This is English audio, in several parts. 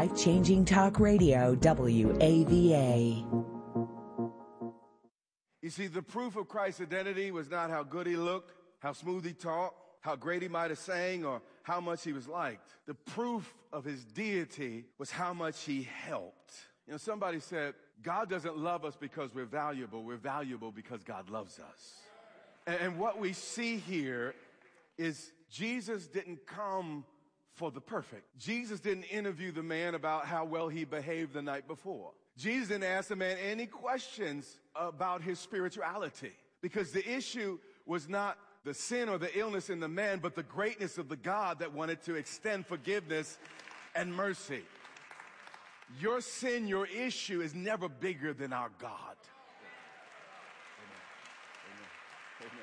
Life-changing talk radio, WAVA. You see, the proof of Christ's identity was not how good he looked, how smooth he talked, how great he might have sang, or how much he was liked. The proof of his deity was how much he helped. You know, somebody said, God doesn't love us because we're valuable because God loves us. And what we see here is Jesus didn't come for the perfect. Jesus didn't interview the man about how well he behaved the night before. Jesus didn't ask the man any questions about his spirituality, because the issue was not the sin or the illness in the man, but the greatness of the God that wanted to extend forgiveness and mercy. Your sin, your issue is never bigger than our God. Amen. Amen.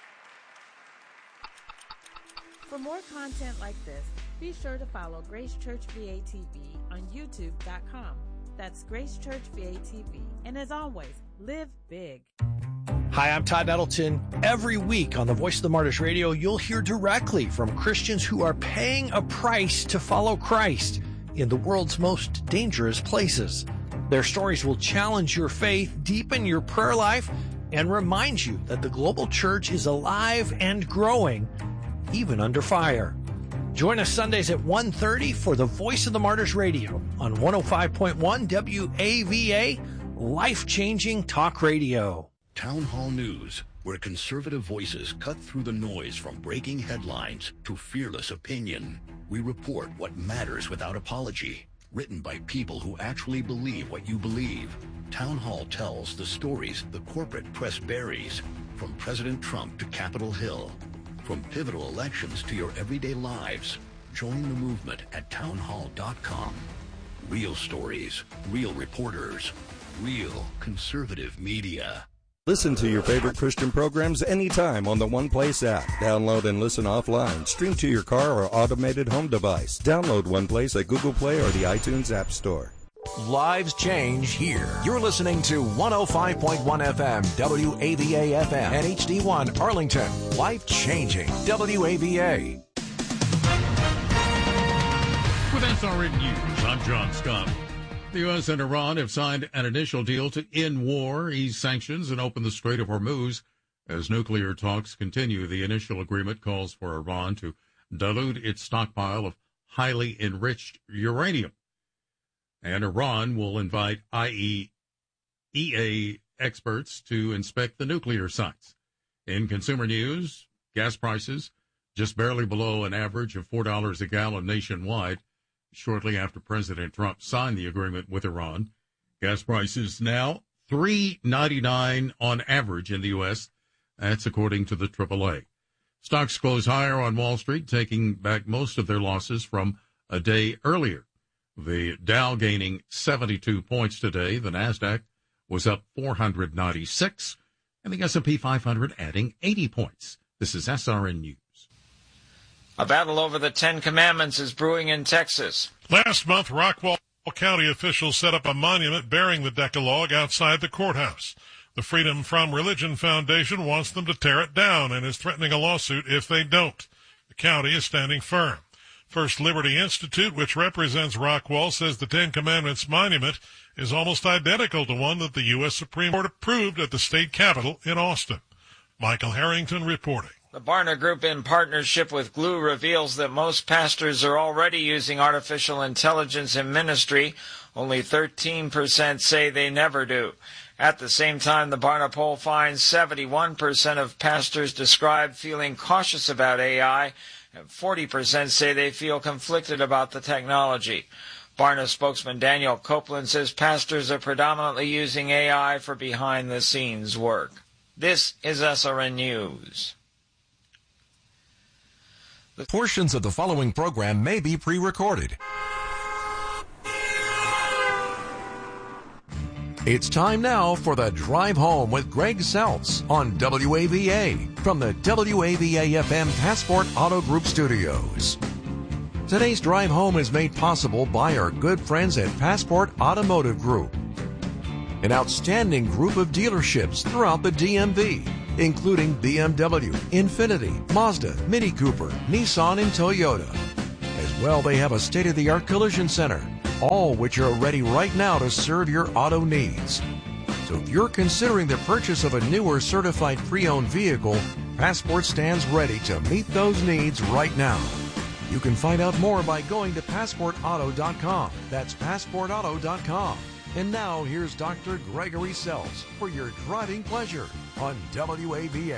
Amen. For more content like this, be sure to follow Grace Church VA TV on YouTube.com. That's Grace Church VA TV. And as always, live big. Hi, I'm Todd Nettleton. Every week on the Voice of the Martyrs Radio, you'll hear directly from Christians who are paying a price to follow Christ in the world's most dangerous places. Their stories will challenge your faith, deepen your prayer life, and remind you that the global church is alive and growing, even under fire. Join us Sundays at 1:30 for the Voice of the Martyrs Radio on 105.1 WAVA, life-changing talk radio. Town Hall News, where conservative voices cut through the noise from breaking headlines to fearless opinion. We report what matters without apology, written by people who actually believe what you believe. Town Hall tells the stories the corporate press buries, from President Trump to Capitol Hill, from pivotal elections to your everyday lives. Join the movement at townhall.com. Real stories, real reporters, real conservative media. Listen to your favorite Christian programs anytime on the One Place app. Download and listen offline. Stream to your car or automated home device. Download One Place at Google Play or the iTunes App Store. Lives change here. You're listening to 105.1 FM, WAVA FM, and HD1 Arlington. Life changing, WAVA. With SRN News, I'm John Scott. The U.S. and Iran have signed an initial deal to end war, ease sanctions, and open the Strait of Hormuz. As nuclear talks continue, the initial agreement calls for Iran to dilute its stockpile of highly enriched uranium. And Iran will invite IAEA experts to inspect the nuclear sites. In consumer news, gas prices just barely below an average of $4 a gallon nationwide. Shortly after President Trump signed the agreement with Iran, gas prices now $3.99 on average in the U.S. That's according to the AAA. Stocks close higher on Wall Street, taking back most of their losses from a day earlier. The Dow gaining 72 points today. The Nasdaq was up 496, and the S&P 500 adding 80 points. This is SRN News. A battle over the Ten Commandments is brewing in Texas. Last month, Rockwall County officials set up a monument bearing the Decalogue outside the courthouse. The Freedom From Religion Foundation wants them to tear it down and is threatening a lawsuit if they don't. The county is standing firm. First Liberty Institute, which represents Rockwall, says the Ten Commandments monument is almost identical to one that the U.S. Supreme Court approved at the state capitol in Austin. Michael Harrington reporting. The Barna Group, in partnership with Glue, reveals that most pastors are already using artificial intelligence in ministry. Only 13% say they never do. At the same time, the Barna poll finds 71% of pastors describe feeling cautious about AI, and 40% say they feel conflicted about the technology. Barna spokesman Daniel Copeland says pastors are predominantly using AI for behind-the-scenes work. This is SRN News. Portions of the following program may be pre-recorded. It's time now for the Drive Home with Greg Seltz on WAVA from the WAVA-FM Passport Auto Group Studios. Today's Drive Home is made possible by our good friends at Passport Automotive Group, an outstanding group of dealerships throughout the DMV, including BMW, Infiniti, Mazda, Mini Cooper, Nissan, and Toyota. As well, they have a state-of-the-art collision center, all which are ready right now to serve your auto needs. So if you're considering the purchase of a new or certified pre-owned vehicle, Passport stands ready to meet those needs right now. You can find out more by going to PassportAuto.com. That's PassportAuto.com. And now here's Dr. Gregory Seltz for your driving pleasure on WAVA.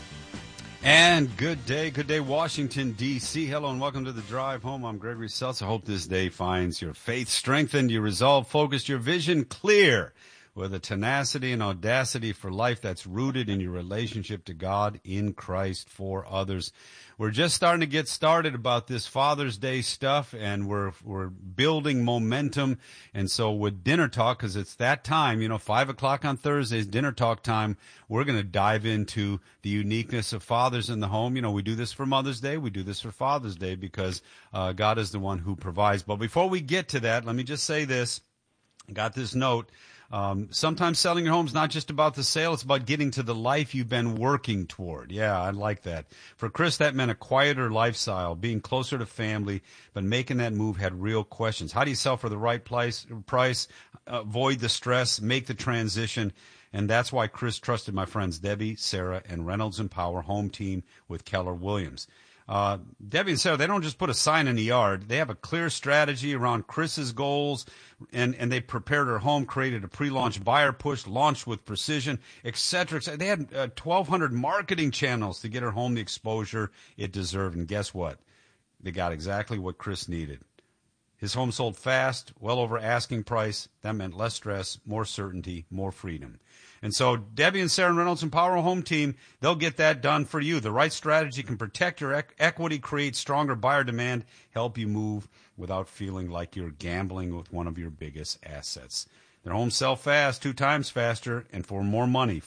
And good day, Washington, D.C. Hello and welcome to the Drive Home. I'm Gregory Seltz. I hope this day finds your faith strengthened, your resolve focused, your vision clear, with a tenacity and audacity for life that's rooted in your relationship to God in Christ for others. We're just starting to get started about this Father's Day stuff, and we're building momentum. And so with Dinner Talk, because it's that time, 5 o'clock on Thursdays, Dinner Talk time, we're going to dive into the uniqueness of fathers in the home. We do this for Mother's Day. We do this for Father's Day because God is the one who provides. But before we get to that, let me just say this. I got this note. Sometimes selling your home is not just about the sale, it's about getting to the life you've been working toward. Yeah, I like that. For Chris, that meant a quieter lifestyle, being closer to family, but making that move had real questions. How do you sell for the right price, avoid the stress, make the transition? And that's why Chris trusted my friends Debbie, Sarah, and Reynolds & Power Home Team with Keller Williams. Debbie and Sarah, they don't just put a sign in the yard. They have a clear strategy around Chris's goals, and they prepared her home, created a pre-launch buyer push, launched with precision, etc. They had 1,200 marketing channels to get her home the exposure it deserved. And guess what? They got exactly what Chris needed. His home sold fast, well over asking price. That meant less stress, more certainty, more freedom. And so Debbie and Sarah and Reynolds & Power Home Team, they'll get that done for you. The right strategy can protect your equity, create stronger buyer demand, help you move without feeling like you're gambling with one of your biggest assets. Their homes sell fast, 2 times faster, and for more money,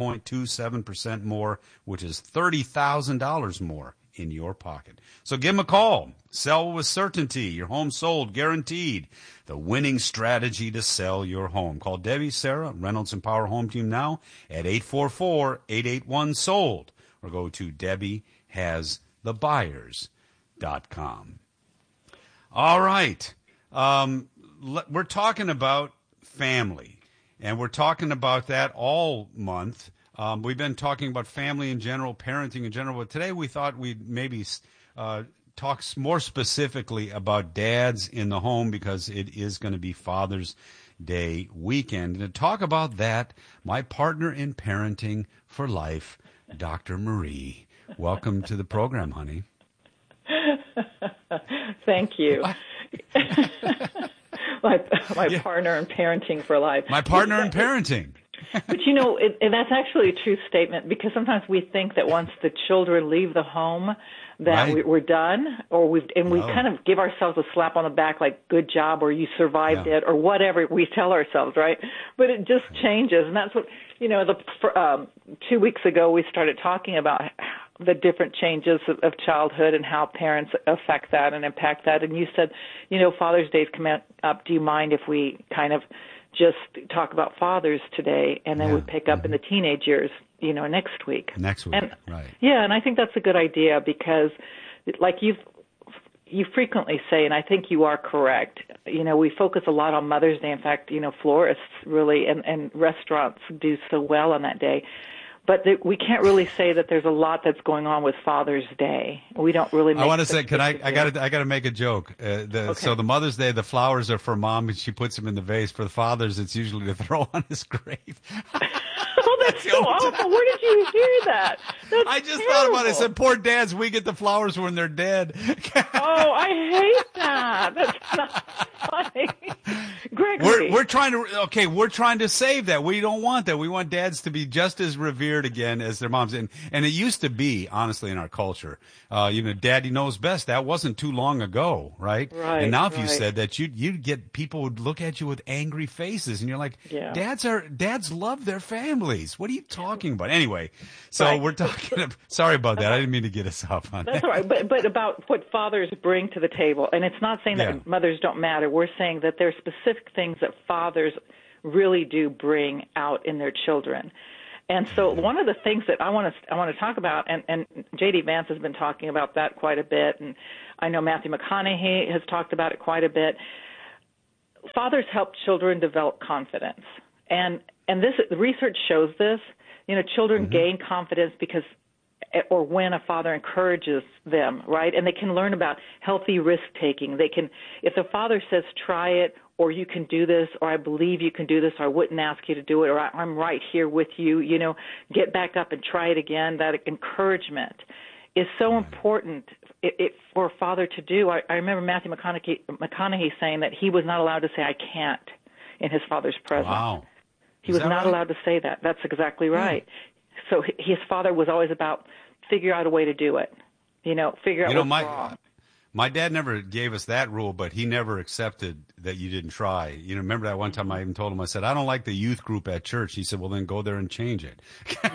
4.27% more, which is $30,000 more in your pocket. So give them a call. Sell with certainty. Your home sold, guaranteed. The winning strategy to sell your home. Call Debbie, Sarah, Reynolds & Power Home Team now at 844-881-SOLD or go to DebbieHasTheBuyers.com. All right. We're talking about family, and we're talking about that all month. We've been talking about family in general, parenting in general, but today we thought we'd maybe talk more specifically about dads in the home because it is going to be Father's Day weekend. And to talk about that, my partner in parenting for life, Dr. Marie. Welcome to the program, honey. Thank you. my partner in parenting for life. My partner in parenting. But, and that's actually a true statement, because sometimes we think that once the children leave the home that we're done, or we kind of give ourselves a slap on the back like, good job, or you survived it, or whatever we tell ourselves, right? But it just changes. And that's what, 2 weeks ago we started talking about the different changes of childhood and how parents affect that and impact that. And you said, Father's Day's coming up. Do you mind if we kind of just talk about fathers today, and then we pick up in the teenage years, next week. Right. Yeah, and I think that's a good idea because, like you frequently say, and I think you are correct, we focus a lot on Mother's Day. In fact, florists really and restaurants do so well on that day. But we can't really say that there's a lot that's going on with Father's Day. We don't really. I want to say, I got to make a joke. Okay. So the Mother's Day, the flowers are for Mom, and she puts them in the vase. For the fathers, it's usually to throw on his grave. Oh, that's so awful. Where did you hear that? I just thought about it. I said, poor dads, we get the flowers when they're dead. Oh, I hate that. That's not funny. Gregory. We're trying to save that. We don't want that. We want dads to be just as revered again as their moms. And it used to be, honestly, in our culture, Daddy knows best. That wasn't too long ago, right? Right. And now if you said that, you'd get people would look at you with angry faces, and you're like, dads love their families. What are you talking about? Anyway, so we're talking. Sorry about that. I didn't mean to get us off on that. That's all right. But about what fathers bring to the table, and it's not saying that mothers don't matter. We're saying that there are specific things that fathers really do bring out in their children. And so one of the things that I want to talk about, and J.D. Vance has been talking about that quite a bit, and I know Matthew McConaughey has talked about it quite a bit. fathers help children develop confidence. And this, the research shows this. Children gain confidence because or when a father encourages them, right? And they can learn about healthy risk-taking. They can, if the father says, try it, or you can do this, or I believe you can do this, or I wouldn't ask you to do it, or I'm right here with you, get back up and try it again. That encouragement is so important for a father to do. I remember Matthew McConaughey saying that he was not allowed to say, I can't, in his father's presence. Wow. He was not allowed to say that. That's exactly right. So his father was always about figure out a way to do it, figure out what's wrong. My dad never gave us that rule, but he never accepted that you didn't try. Remember that one time I even told him, I said, I don't like the youth group at church. He said, well, then go there and change it.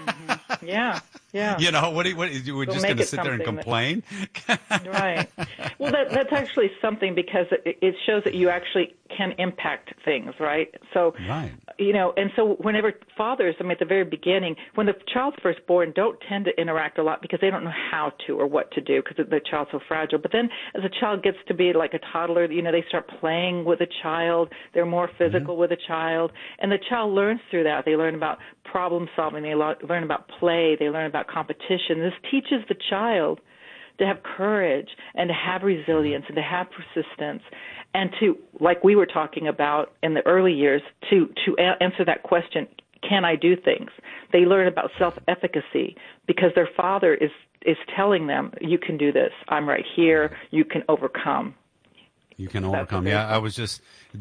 Yeah. We're just going to sit there and complain? Right. Well, that's actually something because it shows that you actually can impact things, right? So, right. And so whenever fathers, at the very beginning, when the child's first born, don't tend to interact a lot because they don't know how to or what to do because the child's so fragile. But then as a child gets to be like a toddler, they start playing with a child. They're more physical with a child. And the child learns through that. They learn about problem solving. They learn about play. They learn about competition. This teaches the child to have courage and to have resilience and to have persistence and to, like we were talking about in the early years, to answer that question, can I do things? They learn about self-efficacy because their father is telling them, you can do this. I'm right here. You can overcome. You can overcome. Yeah, I was just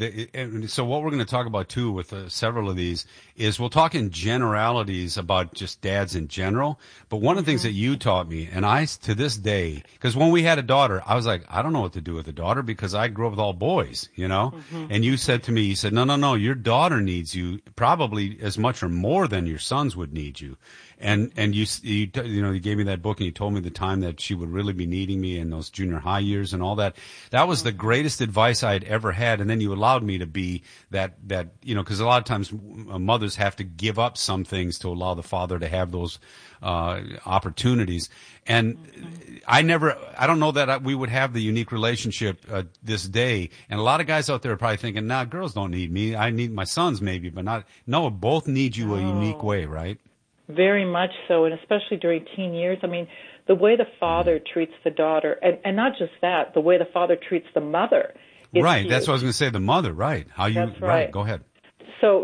so what we're going to talk about too with several of these is we'll talk in generalities about just dads in general. But one of the things that you taught me, and I to this day, because when we had a daughter, I was like, I don't know what to do with a daughter because I grew up with all boys, And you said to me, you said, no, your daughter needs you probably as much or more than your sons would need you. And you gave me that book and you told me the time that she would really be needing me in those junior high years and all that. That was the greatest advice I had ever had. And then you allowed me to be that because a lot of times mothers have to give up some things to allow the father to have those opportunities. And I don't know that we would have the unique relationship this day. And a lot of guys out there are probably thinking, nah, girls don't need me. I need my sons maybe, but not. No, both need you a unique way, right? Very much so, and especially during teen years. The way the father treats the daughter, and not just that, the way the father treats the mother. Right, huge. That's what I was going to say, the mother, right. That's right. Go ahead. So,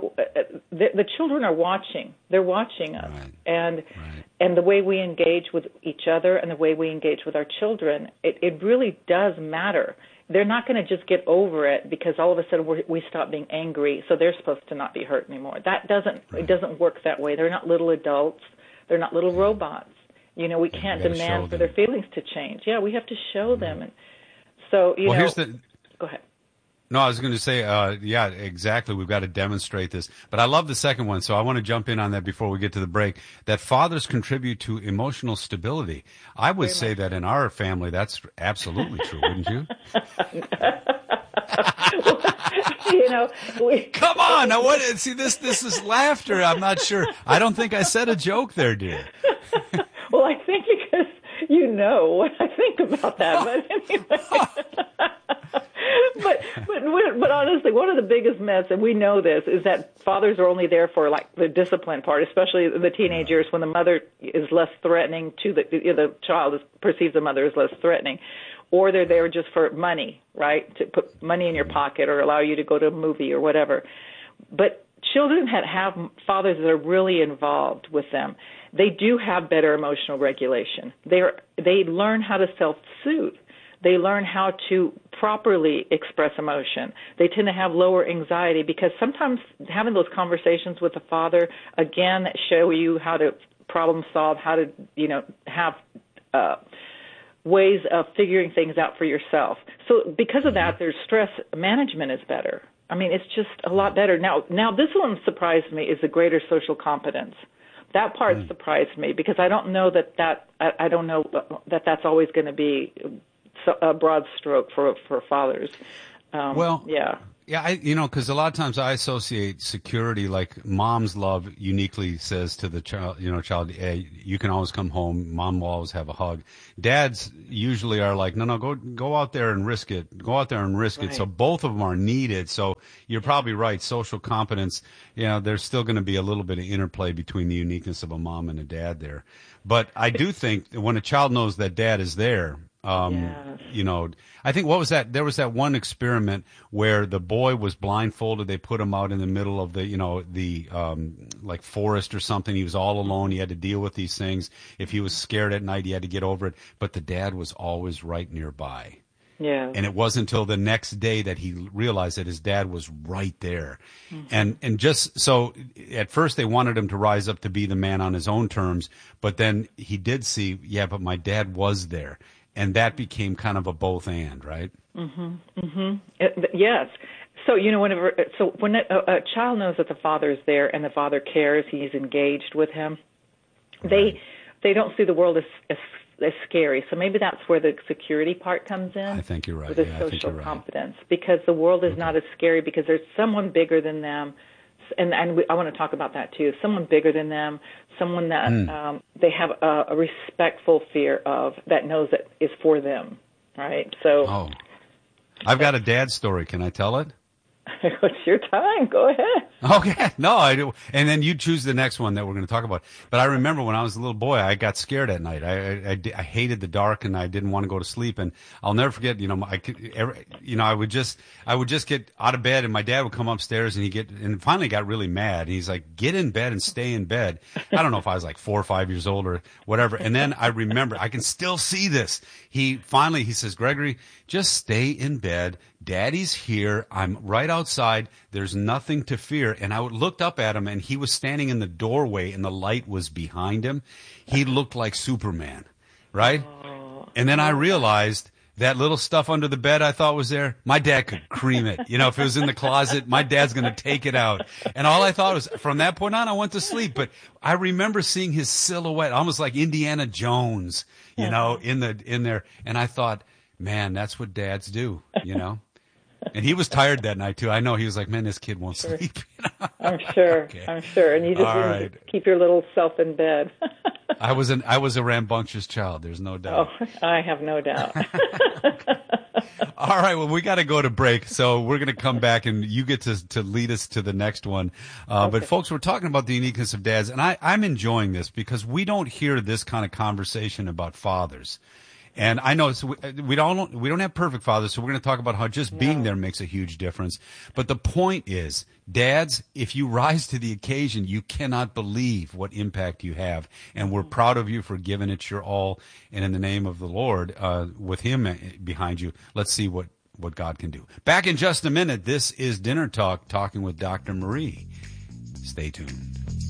the children are watching. They're watching us. Right. And the way we engage with each other and the way we engage with our children, it really does matter. They're not going to just get over it because all of a sudden we stop being angry, so they're supposed to not be hurt anymore. It doesn't work that way. They're not little adults. They're not little robots. We can't demand for their feelings to change. Yeah, we have to show them. And so, go ahead. No, I was going to say, yeah, exactly. We've got to demonstrate this. But I love the second one, so I want to jump in on that before we get to the break, that fathers contribute to emotional stability. I would say that in our family, that's absolutely true, wouldn't you? Come on. Now, see, this is laughter. I'm not sure. I don't think I said a joke there, dear. Well, I think because you know what I think about that. But anyway. But honestly, one of the biggest myths, and we know this, is that fathers are only there for like the discipline part, especially the teenage years when the mother is less threatening to the child perceives the mother as less threatening, or they're there just for money, right? To put money in your pocket or allow you to go to a movie or whatever. But children have fathers that are really involved with them. They do have better emotional regulation. They learn how to self-soothe. They learn how to properly express emotion. They tend to have lower anxiety because sometimes having those conversations with the father, again, show you how to problem solve, how to, have ways of figuring things out for yourself. So because of that, their stress management is better. It's just a lot better. Now this one surprised me is the greater social competence. That part surprised me because I don't know I don't know that that's always going to be a broad stroke for fathers. Yeah. Yeah, because a lot of times I associate security, like mom's love uniquely says to the child, hey, you can always come home. Mom will always have a hug. Dads usually are like, no, go out there and risk it. Go out there and risk it. So both of them are needed. So you're probably right. Social competence, there's still going to be a little bit of interplay between the uniqueness of a mom and a dad there. But I do think that when a child knows that dad is there, I think what was that? There was that one experiment where the boy was blindfolded. They put him out in the middle of the like forest or something. He was all alone. He had to deal with these things. If he was scared at night, he had to get over it. But the dad was always right nearby. Yeah. And it wasn't until the next day that he realized that his dad was right there. Mm-hmm. And just so at first they wanted him to rise up to be the man on his own terms, but then he did see, but my dad was there. And that became kind of a both and, right? Mm-hmm. Mm-hmm. Yes. So, when a child knows that the father is there and the father cares, he's engaged with him, they don't see the world as scary. So maybe that's where the security part comes in. I think you're right. With the social competence, because the world is not as scary because there's someone bigger than them. And I want to talk about that too. Someone bigger than them, someone that they have a respectful fear of, that knows that is for them, right? So, I've got a dad story. Can I tell it? It's your time. Go ahead. Okay. No, I do. And then you choose the next one that we're going to talk about. But I remember when I was a little boy, I got scared at night. I hated the dark and I didn't want to go to sleep. And I'll never forget, I would just get out of bed and my dad would come upstairs and finally got really mad. And he's like, get in bed and stay in bed. I don't know if I was like 4 or 5 years old or whatever. And then I remember, I can still see this. He says, Gregory, just stay in bed. Daddy's here. I'm right outside. There's nothing to fear. And I looked up at him, and he was standing in the doorway, and the light was behind him. He looked like Superman, right? And then I realized that little stuff under the bed I thought was there, my dad could cream it. If it was in the closet, my dad's going to take it out. And all I thought was, from that point on, I went to sleep. But I remember seeing his silhouette, almost like Indiana Jones, in there. And I thought, man, that's what dads do, And he was tired that night too. I know he was like, man, this kid won't sleep. I'm sure. Okay. I'm sure. And you just need to keep your little self in bed. I was a rambunctious child. There's no doubt. Oh, I have no doubt. All right. Well, we got to go to break. So we're going to come back and you get to lead us to the next one. But folks, we're talking about the uniqueness of dads. And I'm enjoying this because we don't hear this kind of conversation about fathers. And I know we don't have perfect fathers, so we're going to talk about how just being there makes a huge difference. But the point is, dads, if you rise to the occasion, you cannot believe what impact you have. And we're proud of you for giving it your all. And in the name of the Lord, with him behind you, let's see what God can do. Back in just a minute. This is Dinner Talk, talking with Dr. Marie. Stay tuned.